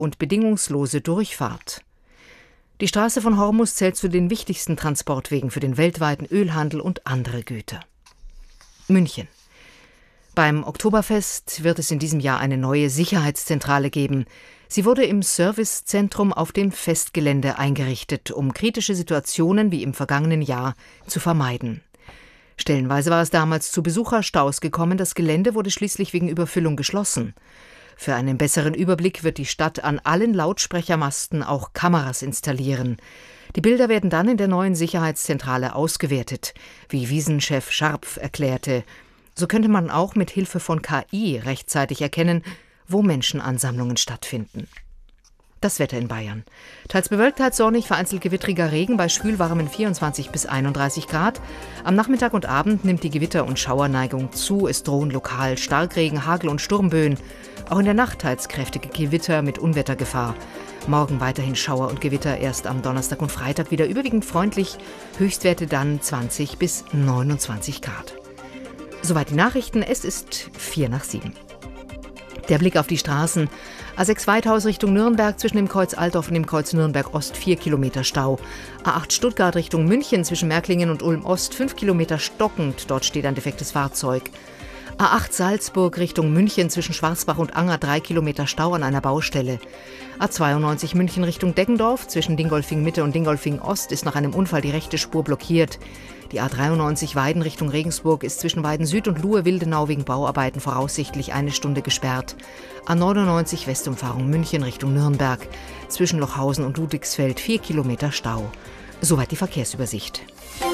und bedingungslose Durchfahrt. Die Straße von Hormuz zählt zu den wichtigsten Transportwegen für den weltweiten Ölhandel und andere Güter. München. Beim Oktoberfest wird es in diesem Jahr eine neue Sicherheitszentrale geben. Sie wurde im Servicezentrum auf dem Festgelände eingerichtet, um kritische Situationen wie im vergangenen Jahr zu vermeiden. Stellenweise war es damals zu Besucherstaus gekommen, das Gelände wurde schließlich wegen Überfüllung geschlossen. Für einen besseren Überblick wird die Stadt an allen Lautsprechermasten auch Kameras installieren. Die Bilder werden dann in der neuen Sicherheitszentrale ausgewertet, wie Wiesenchef Scharpf erklärte. So könnte man auch mit Hilfe von KI rechtzeitig erkennen, wo Menschenansammlungen stattfinden. Das Wetter in Bayern. Teils bewölkt, teils sonnig, vereinzelt gewittriger Regen bei schwülwarmen 24 bis 31 Grad. Am Nachmittag und Abend nimmt die Gewitter- und Schauerneigung zu. Es drohen lokal Starkregen, Hagel und Sturmböen. Auch in der Nacht teils kräftige Gewitter mit Unwettergefahr. Morgen weiterhin Schauer und Gewitter, erst am Donnerstag und Freitag wieder überwiegend freundlich. Höchstwerte dann 20 bis 29 Grad. Soweit die Nachrichten, es ist 6:45. Der Blick auf die Straßen. A6 Weithaus Richtung Nürnberg, zwischen dem Kreuz Altdorf und dem Kreuz Nürnberg Ost 4 Kilometer Stau. A8 Stuttgart Richtung München, zwischen Märklingen und Ulm Ost 5 Kilometer stockend, dort steht ein defektes Fahrzeug. A8 Salzburg Richtung München, zwischen Schwarzbach und Anger 3 Kilometer Stau an einer Baustelle. A92 München Richtung Deggendorf, zwischen Dingolfing Mitte und Dingolfing Ost ist nach einem Unfall die rechte Spur blockiert. Die A93 Weiden Richtung Regensburg ist zwischen Weiden Süd und Luhe-Wildenau wegen Bauarbeiten voraussichtlich 1 Stunde gesperrt. A99 Westumfahrung München Richtung Nürnberg, zwischen Lochhausen und Ludwigsfeld 4 Kilometer Stau. Soweit die Verkehrsübersicht.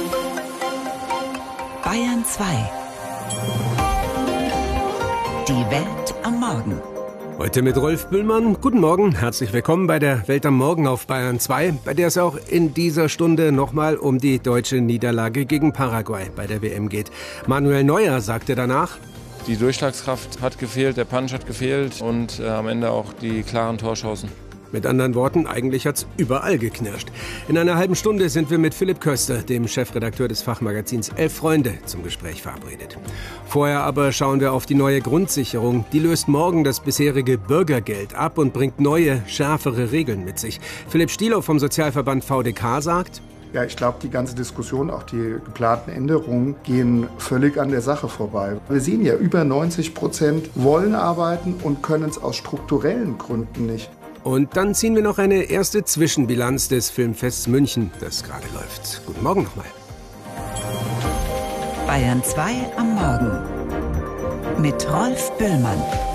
Bayern 2. Die Welt am Morgen. Heute mit Rolf Bühlmann. Guten Morgen, herzlich willkommen bei der Welt am Morgen auf Bayern 2, bei der es auch in dieser Stunde nochmal um die deutsche Niederlage gegen Paraguay bei der WM geht. Manuel Neuer sagte danach: Die Durchschlagskraft hat gefehlt, der Punch hat gefehlt und am Ende auch die klaren Torchancen. Mit anderen Worten, eigentlich hat's überall geknirscht. In einer halben Stunde sind wir mit Philipp Köster, dem Chefredakteur des Fachmagazins 11 Freunde, zum Gespräch verabredet. Vorher aber schauen wir auf die neue Grundsicherung. Die löst morgen das bisherige Bürgergeld ab und bringt neue, schärfere Regeln mit sich. Philipp Stielow vom Sozialverband VDK sagt: Ja, ich glaube, die ganze Diskussion, auch die geplanten Änderungen, gehen völlig an der Sache vorbei. Wir sehen ja, über 90% wollen arbeiten und können es aus strukturellen Gründen nicht. Und dann ziehen wir noch eine erste Zwischenbilanz des Filmfests München, das gerade läuft. Guten Morgen nochmal. Bayern 2 am Morgen mit Rolf Bühlmann.